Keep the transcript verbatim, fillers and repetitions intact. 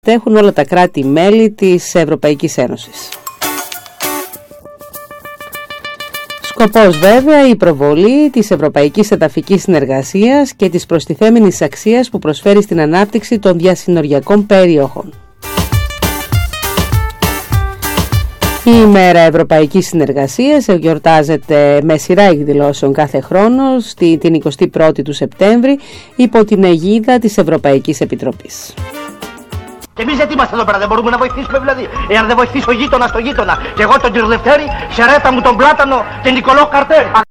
έχουν όλα τα κράτη-μέλη της Ευρωπαϊκής Ένωσης. Σκοπός βέβαια η προβολή της Ευρωπαϊκής Εδαφικής Συνεργασίας και της προστιθέμενης αξίας που προσφέρει στην ανάπτυξη των διασυνοριακών περιοχών. Η ημέρα Ευρωπαϊκής Συνεργασίας γιορτάζεται με σειρά εκδηλώσεων κάθε χρόνο την εικοστή πρώτη του Σεπτέμβρη υπό την αιγίδα της Ευρωπαϊκής Επιτροπής. Και εμείς γιατί είμαστε εδώ πέρα, δεν μπορούμε να βοηθήσουμε δηλαδή? Εάν δεν βοηθήσω γείτονα στο γείτονα και εγώ τον κύριο Δευτέρη, Σερέτα μου τον Πλάτανο και Νικολό Καρτέρι.